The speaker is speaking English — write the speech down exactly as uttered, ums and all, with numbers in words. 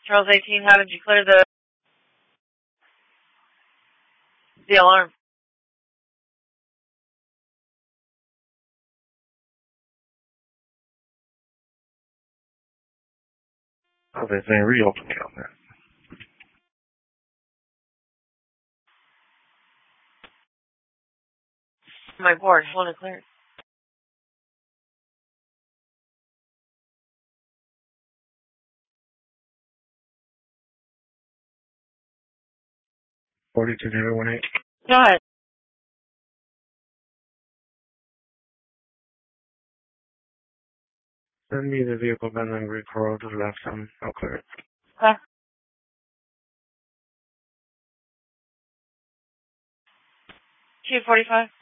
Charles eighteen, how did you clear the the alarm? Oh, they ain't reopened down there. My board, I want to clear it. forty-two zero one eight. Go ahead. Send me the vehicle bend and Greek Road to the left, and I'll clear it. Okay. two forty-five.